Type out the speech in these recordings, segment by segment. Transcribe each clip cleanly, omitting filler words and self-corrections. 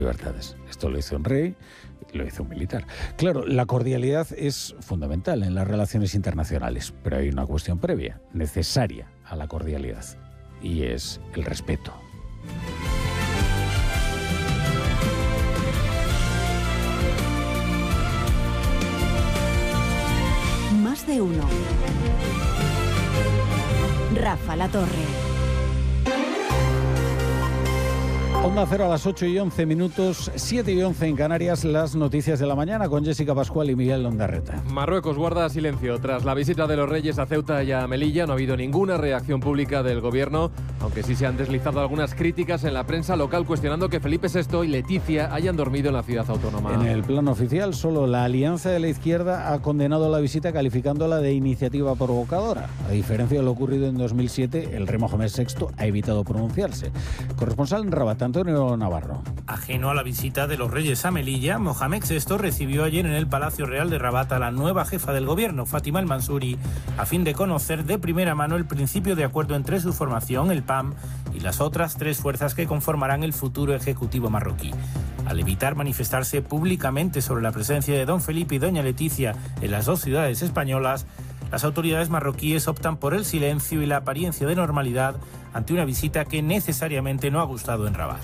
libertades. Esto lo hizo un rey, lo hizo un militar. Claro, la cordialidad es fundamental en las relaciones internacionales, pero hay una cuestión previa, necesaria a la cordialidad, y es el respeto. Más de uno. Rafa La Torre. Onda Cero a las 8:11, 7:11 en Canarias, las noticias de la mañana con Jessica Pascual y Miguel Londarreta. Marruecos guarda silencio. Tras la visita de los reyes a Ceuta y a Melilla no ha habido ninguna reacción pública del gobierno, aunque sí se han deslizado algunas críticas en la prensa local cuestionando que Felipe VI y Leticia hayan dormido en la ciudad autónoma. En el plano oficial, solo la Alianza de la Izquierda ha condenado la visita calificándola de iniciativa provocadora. A diferencia de lo ocurrido en 2007, el rey Mohamed VI ha evitado pronunciarse. Corresponsal en Rabat, Antonio Navarro. Ajeno a la visita de los reyes a Melilla, Mohamed VI recibió ayer en el Palacio Real de Rabat a la nueva jefa del gobierno, Fátima El Mansouri, a fin de conocer de primera mano el principio de acuerdo entre su formación, el PAM, y las otras tres fuerzas que conformarán el futuro ejecutivo marroquí. Al evitar manifestarse públicamente sobre la presencia de don Felipe y doña Leticia en las dos ciudades españolas, las autoridades marroquíes optan por el silencio y la apariencia de normalidad ante una visita que necesariamente no ha gustado en Rabat.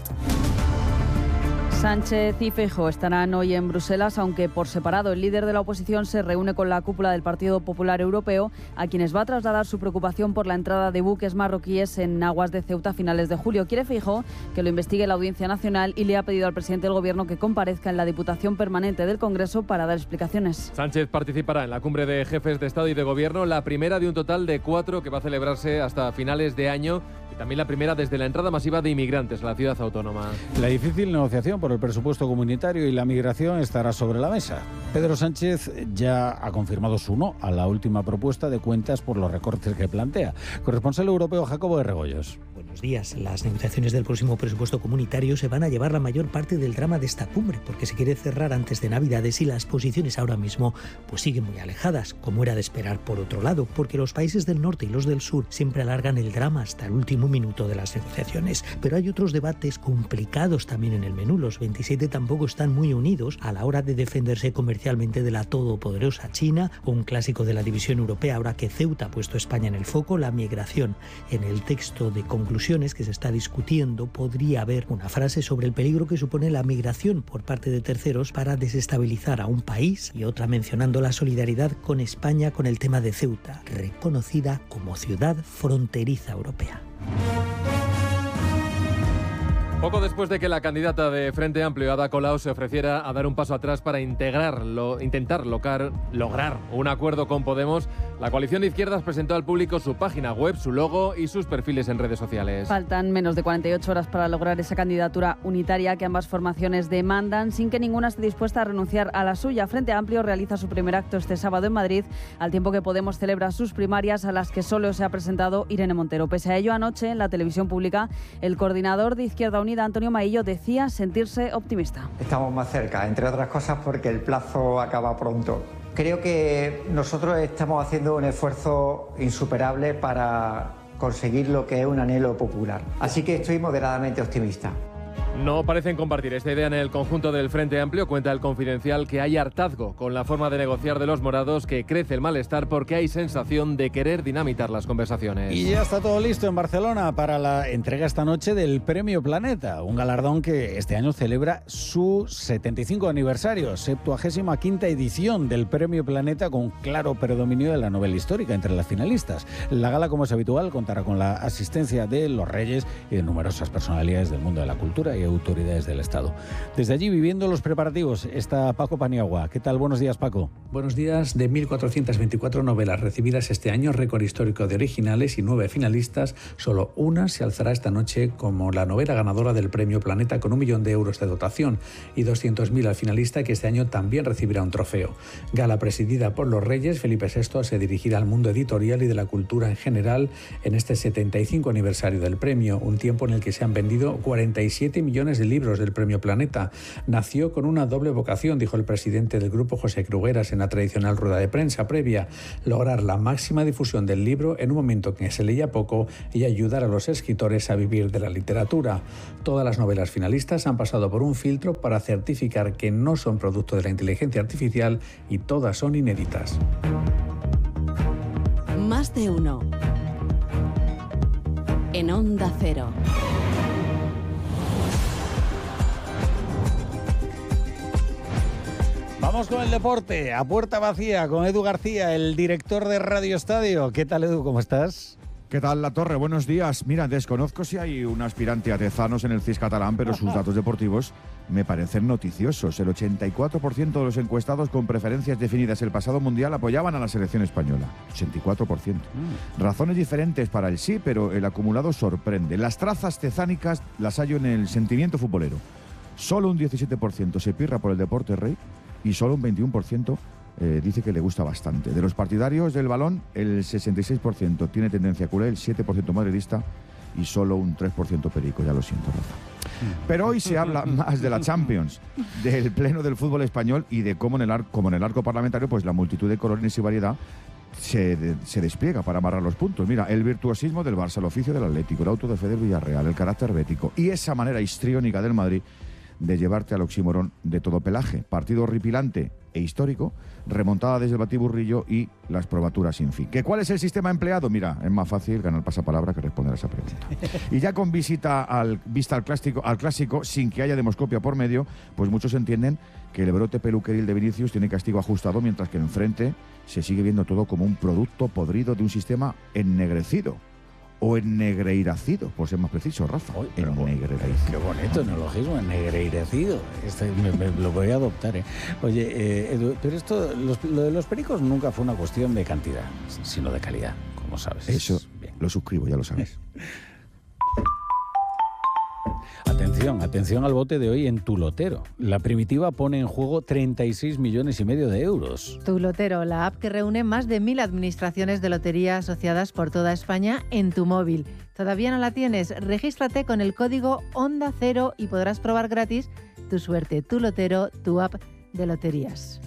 Sánchez y Feijóo estarán hoy en Bruselas, aunque por separado. El líder de la oposición se reúne con la cúpula del Partido Popular Europeo, a quienes va a trasladar su preocupación por la entrada de buques marroquíes en aguas de Ceuta a finales de julio. Quiere Feijóo que lo investigue la Audiencia Nacional y le ha pedido al presidente del Gobierno que comparezca en la Diputación Permanente del Congreso para dar explicaciones. Sánchez participará en la cumbre de jefes de Estado y de Gobierno, la primera de un total de 4 que va a celebrarse hasta finales de año. También la primera desde la entrada masiva de inmigrantes a la ciudad autónoma. La difícil negociación por el presupuesto comunitario y la migración estará sobre la mesa. Pedro Sánchez ya ha confirmado su no a la última propuesta de cuentas por los recortes que plantea. Corresponsal europeo Jacobo de Regoyos. Buenos días. Las negociaciones del próximo presupuesto comunitario se van a llevar la mayor parte del drama de esta cumbre, porque se quiere cerrar antes de Navidades y las posiciones ahora mismo pues siguen muy alejadas, como era de esperar por otro lado, porque los países del norte y los del sur siempre alargan el drama hasta el último minuto de las negociaciones. Pero hay otros debates complicados también en el menú. Los 27 tampoco están muy unidos a la hora de defenderse comercialmente de la todopoderosa China, o un clásico de la división europea ahora que Ceuta ha puesto a España en el foco, la migración. En el texto de conclusiones que se está discutiendo podría haber una frase sobre el peligro que supone la migración por parte de terceros para desestabilizar a un país, y otra mencionando la solidaridad con España con el tema de Ceuta, reconocida como ciudad fronteriza europea. Poco después de que la candidata de Frente Amplio, Ada Colau, se ofreciera a dar un paso atrás para intentar lograr un acuerdo con Podemos, la coalición de izquierdas presentó al público su página web, su logo y sus perfiles en redes sociales. Faltan menos de 48 horas para lograr esa candidatura unitaria que ambas formaciones demandan, sin que ninguna esté dispuesta a renunciar a la suya. Frente Amplio realiza su primer acto este sábado en Madrid, al tiempo que Podemos celebra sus primarias, a las que solo se ha presentado Irene Montero. Pese a ello, anoche en la televisión pública, el coordinador de Izquierda Unida, Antonio Maillo, decía sentirse optimista. Estamos más cerca, entre otras cosas porque el plazo acaba pronto. Creo que nosotros estamos haciendo un esfuerzo insuperable para conseguir lo que es un anhelo popular. Así que estoy moderadamente optimista. No parecen compartir esta idea en el conjunto del Frente Amplio. Cuenta el Confidencial que hay hartazgo con la forma de negociar de los morados, que crece el malestar porque hay sensación de querer dinamitar las conversaciones. Y ya está todo listo en Barcelona para la entrega esta noche del Premio Planeta, un galardón que este año celebra su 75 aniversario, 75ª edición del Premio Planeta, con claro predominio de la novela histórica entre las finalistas. La gala, como es habitual, contará con la asistencia de los reyes y de numerosas personalidades del mundo de la cultura y autoridades del Estado. Desde allí, viviendo los preparativos, está Paco Paniagua. ¿Qué tal? Buenos días, Paco. Buenos días. De 1.424 novelas recibidas este año, récord histórico de originales y 9 finalistas, solo una se alzará esta noche como la novela ganadora del Premio Planeta, con 1 millón de euros de dotación, y 200.000 al finalista, que este año también recibirá un trofeo. Gala presidida por los reyes. Felipe VI se dirigirá al mundo editorial y de la cultura en general en este 75 aniversario del premio, un tiempo en el que se han vendido 47 millones millones de libros del Premio Planeta. Nació con una doble vocación, dijo el presidente del grupo, José Crugueras, en la tradicional rueda de prensa previa: lograr la máxima difusión del libro en un momento en que se leía poco y ayudar a los escritores a vivir de la literatura. Todas las novelas finalistas han pasado por un filtro para certificar que no son producto de la inteligencia artificial y todas son inéditas. Más de uno. En Onda Cero. Vamos con el deporte, a puerta vacía, con Edu García, el director de Radio Estadio. ¿Qué tal, Edu? ¿Cómo estás? ¿Qué tal, La Torre? Buenos días. Mira, desconozco si hay un aspirante a Tezanos en el CIS catalán, pero sus datos deportivos me parecen noticiosos. El 84% de los encuestados con preferencias definidas el pasado Mundial apoyaban a la selección española. 84%. Razones diferentes para el sí, pero el acumulado sorprende. Las trazas tezánicas las hallo en el sentimiento futbolero. Solo un 17% se pirra por el deporte rey y solo un 21% dice que le gusta bastante. De los partidarios del balón, el 66% tiene tendencia culé, el 7% madridista y solo un 3% perico. Ya lo siento, Rafa. Pero hoy se habla más de la Champions, del pleno del fútbol español y de cómo en el arco parlamentario, pues la multitud de colores y variedad se despliega para amarrar los puntos. Mira, el virtuosismo del Barça, el oficio del Atlético, el auto de fe del Villarreal, el carácter bético y esa manera histriónica del Madrid de llevarte al oxímoron de todo pelaje. Partido horripilante e histórico, remontada desde el Batiburrillo y las probaturas sin fin. ¿Que cuál es el sistema empleado? Mira, es más fácil ganar pasapalabra que responder a esa pregunta. Y ya con vista al clásico, sin que haya demoscopia por medio, pues muchos entienden que el brote peluqueril de Vinicius tiene castigo ajustado, mientras que enfrente se sigue viendo todo como un producto podrido de un sistema ennegrecido. O ennegreiracido, por ser más preciso, Rafa. Ennegreiracido. Qué bonito neologismo, ennegreiracido. Me lo voy a adoptar, ¿eh? Oye, Edu, pero esto, lo de los pericos nunca fue una cuestión de cantidad, sino de calidad, como sabes. Eso, bien. Lo suscribo, ya lo sabes. Atención al bote de hoy en Tu Lotero. La Primitiva pone en juego 36,5 millones de euros. Tu Lotero, la app que reúne más de 1.000 administraciones de lotería asociadas por toda España en tu móvil. ¿Todavía no la tienes? Regístrate con el código Onda Cero y podrás probar gratis tu suerte. Tu Lotero, tu app de loterías.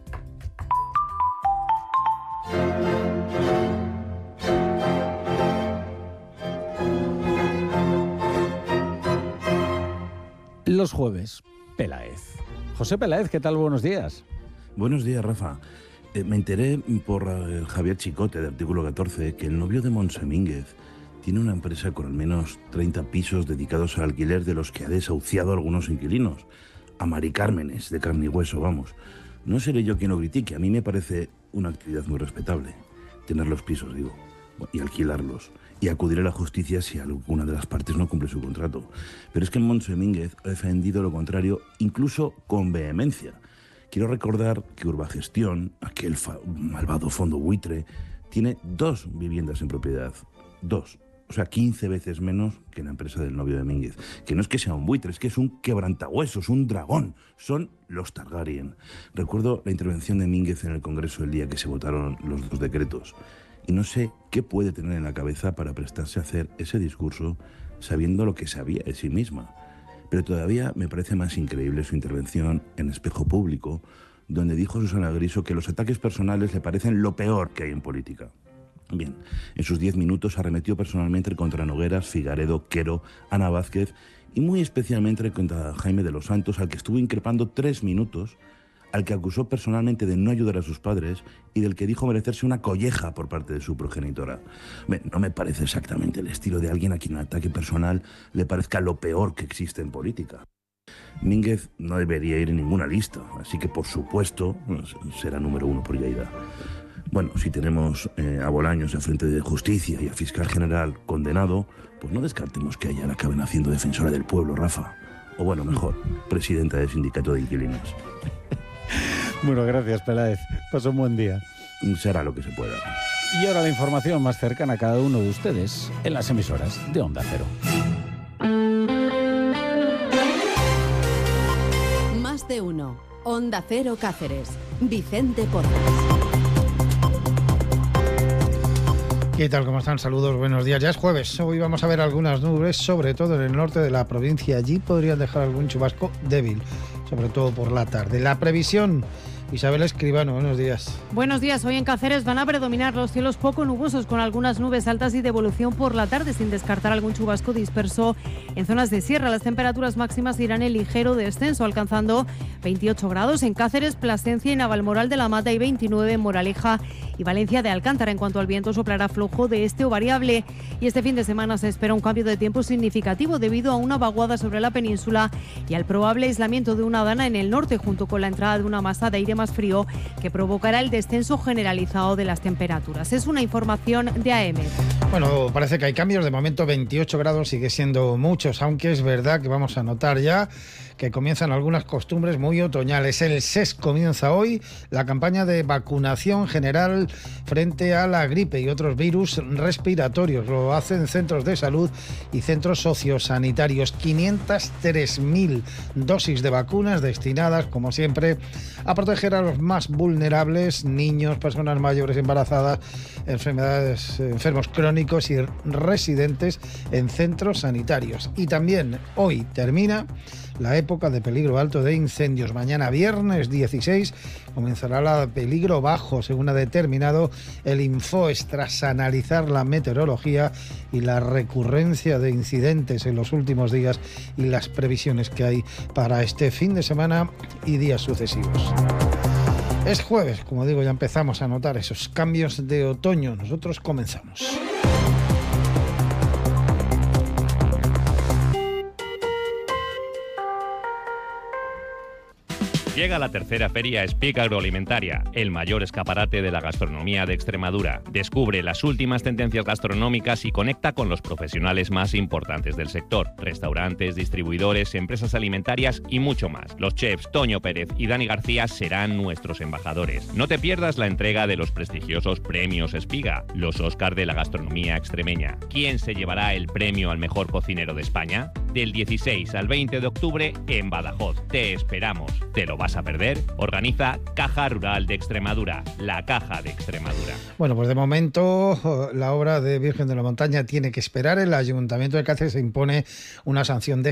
Los jueves, Peláez. José Peláez, ¿qué tal? Buenos días. Buenos días, Rafa. Me enteré por el Javier Chicote de Artículo 14 que el novio de Montse Mínguez tiene una empresa con al menos 30 pisos dedicados al alquiler, de los que ha desahuciado a algunos inquilinos. A Mari Cármenes, de carne y hueso, vamos. No seré yo quien lo critique, a mí me parece una actividad muy respetable. Tener los pisos, digo, y alquilarlos. Y acudir a la justicia si alguna de las partes no cumple su contrato. Pero es que Montse Mínguez ha defendido lo contrario, incluso con vehemencia. Quiero recordar que Urbagestión, aquel malvado fondo buitre, tiene 2 viviendas en propiedad. 2. O sea, 15 veces menos que la empresa del novio de Mínguez. Que no es que sea un buitre, es que es un quebrantahuesos, un dragón. Son los Targaryen. Recuerdo la intervención de Mínguez en el Congreso el día que se votaron los 2 decretos. Y no sé qué puede tener en la cabeza para prestarse a hacer ese discurso sabiendo lo que sabía de sí misma. Pero todavía me parece más increíble su intervención en Espejo Público, donde dijo Susana Griso que los ataques personales le parecen lo peor que hay en política. Bien, en sus 10 minutos arremetió personalmente contra Nogueras, Figaredo, Quero, Ana Vázquez y muy especialmente contra Jaime de los Santos, al que estuvo increpando 3 minutos, al que acusó personalmente de no ayudar a sus padres y del que dijo merecerse una colleja por parte de su progenitora. No me parece exactamente el estilo de alguien a quien el ataque personal le parezca lo peor que existe en política. Mínguez no debería ir en ninguna lista, así que por supuesto será número 1 por Lleida. Bueno, si tenemos a Bolaños al frente de Justicia y al fiscal general condenado, pues no descartemos que ella la acaben haciendo defensora del pueblo, Rafa. O bueno, mejor, presidenta del sindicato de inquilinos. Bueno, gracias, Peláez. Pasa un buen día. Será lo que se pueda. Y ahora la información más cercana a cada uno de ustedes en las emisoras de Onda Cero. Más de uno. Onda Cero Cáceres. Vicente Porras. ¿Qué tal? ¿Cómo están? Saludos, buenos días. Ya es jueves. Hoy vamos a ver algunas nubes, sobre todo en el norte de la provincia. Allí podrían dejar algún chubasco débil, sobre todo por la tarde. La previsión... Isabel Escribano, buenos días. Buenos días. Hoy en Cáceres van a predominar los cielos poco nubosos con algunas nubes altas y de evolución por la tarde, sin descartar algún chubasco disperso en zonas de sierra. Las temperaturas máximas irán en ligero descenso, alcanzando 28 grados en Cáceres, Plasencia y Navalmoral de la Mata y 29 en Moraleja y Valencia de Alcántara. En cuanto al viento, soplará flojo de este o variable. Y este fin de semana se espera un cambio de tiempo significativo debido a una vaguada sobre la península y al probable aislamiento de una dana en el norte, junto con la entrada de una masa de aire más frío que provocará el descenso generalizado de las temperaturas. Es una información de AM. Bueno, parece que hay cambios. De momento 28 grados sigue siendo muchos, aunque es verdad que vamos a notar ya que comienzan algunas costumbres muy otoñales. El SES comienza hoy la campaña de vacunación general frente a la gripe y otros virus respiratorios. Lo hacen centros de salud y centros sociosanitarios. 503.000 dosis de vacunas destinadas, como siempre, a proteger a los más vulnerables, niños, personas mayores embarazadas, enfermos crónicos y residentes en centros sanitarios. Y también hoy termina la época de peligro alto de incendios. Mañana, viernes 16, comenzará la peligro bajo, según ha determinado el Infoes, tras analizar la meteorología y la recurrencia de incidentes en los últimos días y las previsiones que hay para este fin de semana y días sucesivos. Es jueves, como digo, ya empezamos a notar esos cambios de otoño. Nosotros comenzamos. Llega la tercera feria Speak Agroalimentaria, el mayor escaparate de la gastronomía de Extremadura. Descubre las últimas tendencias gastronómicas y conecta con los profesionales más importantes del sector. Restaurantes, distribuidores, empresas alimentarias y mucho más. Los chefs Toño Pérez y Dani García serán nuestros embajadores. No te pierdas la entrega de los prestigiosos premios Espiga, los Óscar de la gastronomía extremeña. ¿Quién se llevará el premio al mejor cocinero de España? Del 16 al 20 de octubre en Badajoz. Te esperamos. ¿Te lo vas a perder? Organiza Caja Rural de Extremadura, la Caja de Extremadura. Bueno, pues de momento la obra de Virgen de la Montaña tiene que esperar. El Ayuntamiento de Cáceres impone una sanción de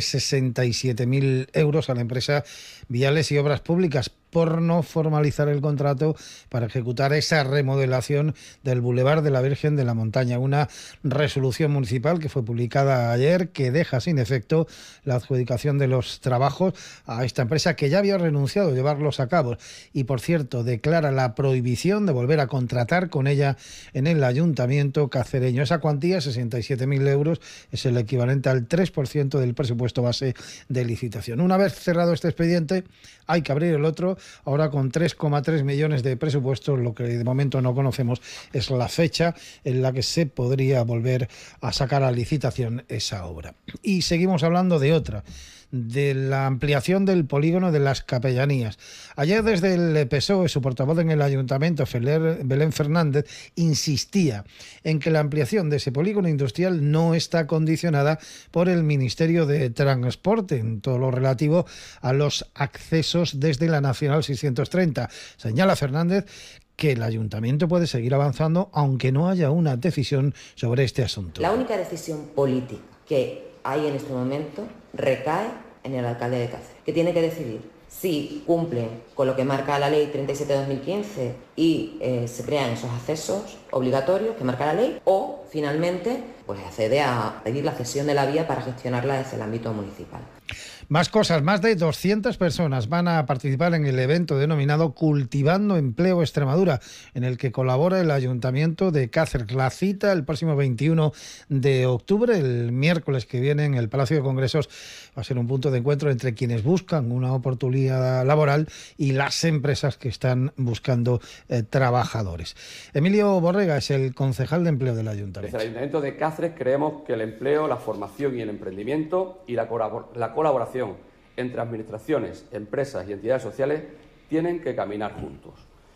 67.000 euros a la empresa Viales y Obras Públicas por no formalizar el contrato para ejecutar esa remodelación del Boulevard de la Virgen de la Montaña. Una resolución municipal que fue publicada ayer que deja sin efecto la adjudicación de los trabajos a esta empresa que ya había renunciado a llevarlos a cabo y, por cierto, declara la prohibición de volver a contratar con ella en el ayuntamiento cacereño. Esa cuantía, 67.000 euros, es el equivalente al 3% del presupuesto base de licitación. Una vez cerrado este expediente, hay que abrir el otro, ahora con 3,3 millones de presupuesto. Lo que de momento no conocemos es la fecha en la que se podría volver a sacar a licitación esa obra. Y seguimos hablando de otra, de la ampliación del polígono de las Capellanías. Ayer desde el PSOE, su portavoz en el Ayuntamiento, Belén Fernández, insistía en que la ampliación de ese polígono industrial no está condicionada por el Ministerio de Transporte en todo lo relativo a los accesos desde la Nacional 630. Señala Fernández que el Ayuntamiento puede seguir avanzando aunque no haya una decisión sobre este asunto. La única decisión política que hay en este momento recae en el alcalde de Cáceres, que tiene que decidir si cumplen con lo que marca la ley 37/2015 y se crean esos accesos obligatorios que marca la ley, o finalmente pues accede a pedir la cesión de la vía para gestionarla desde el ámbito municipal. Más cosas, más de 200 personas van a participar en el evento denominado Cultivando Empleo Extremadura, en el que colabora el Ayuntamiento de Cáceres. La cita el próximo 21 de octubre, el miércoles que viene, en el Palacio de Congresos, va a ser un punto de encuentro entre quienes buscan una oportunidad laboral y las empresas que están buscando trabajadores. Emilio Borrega es el concejal de empleo del Ayuntamiento. Desde el Ayuntamiento de Cáceres creemos que el empleo, la formación y el emprendimiento y la colaboración entre administraciones, empresas y entidades sociales tienen que caminar juntos.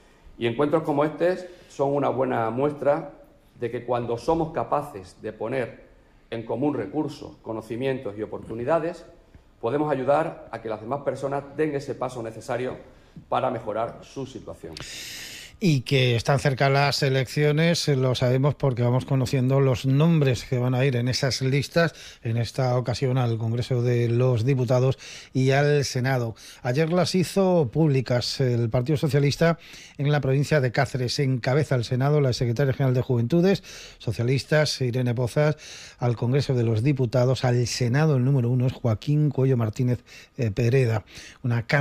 Y encuentros como este son una buena muestra de que cuando somos capaces de poner en común recursos, conocimientos y oportunidades, podemos ayudar a que las demás personas den ese paso necesario para mejorar su situación. y que están cerca las elecciones, lo sabemos porque vamos conociendo los nombres que van a ir en esas listas, en esta ocasión al Congreso de los Diputados y al Senado. Ayer las hizo públicas el Partido Socialista en la provincia de Cáceres. Encabeza el Senado la secretaria general de Juventudes Socialistas, Irene Pozas, al Congreso de los Diputados, al Senado el número 1 es Joaquín Cuello Martínez Pereda. Una